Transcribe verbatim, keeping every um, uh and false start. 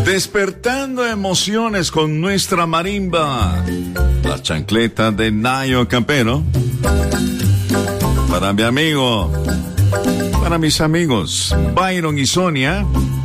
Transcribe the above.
Despertando emociones con nuestra marimba. La chancleta de Nayo Campero. Para mi amigo, para mis amigos Byron y Sonia.